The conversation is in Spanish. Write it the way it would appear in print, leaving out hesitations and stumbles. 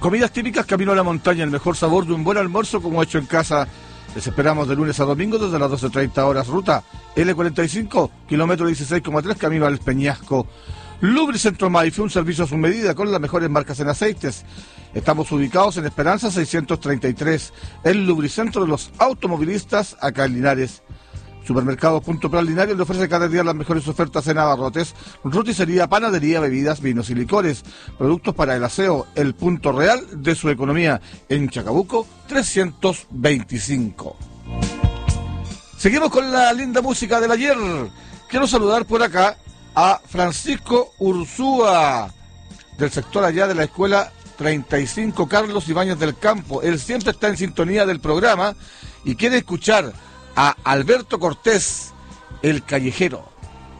Comidas típicas camino a la montaña, el mejor sabor de un buen almuerzo como hecho en casa. Les esperamos de lunes a domingo desde las 12:30 horas. Ruta L45, kilómetro 16,3, camino al Peñasco. Lubricentro Maife, un servicio a su medida con las mejores marcas en aceites. Estamos ubicados en Esperanza 633, el lubricentro de los automovilistas acá en Linares. Supermercado Punto Plan Linares le ofrece cada día las mejores ofertas en abarrotes, roticería, panadería, bebidas, vinos y licores. Productos para el aseo, el punto real de su economía. En Chacabuco 325. Seguimos con la linda música del ayer. Quiero saludar por acá a Francisco Ursúa, del sector allá de la escuela 35 Carlos Ibáñez del Campo. Él siempre está en sintonía del programa y quiere escuchar a Alberto Cortés, el callejero.